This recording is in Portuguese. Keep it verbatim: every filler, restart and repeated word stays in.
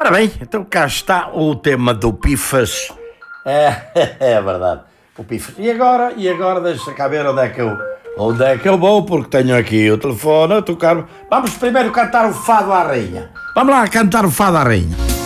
Ora bem, então cá está o tema do Pifas. É, é verdade, o Pifas. E agora, e agora deixa cá ver onde é que eu, onde é que eu vou, porque tenho aqui o telefone a tocar. Vamos primeiro cantar o Fado à Rainha. Vamos lá cantar o Fado à Rainha.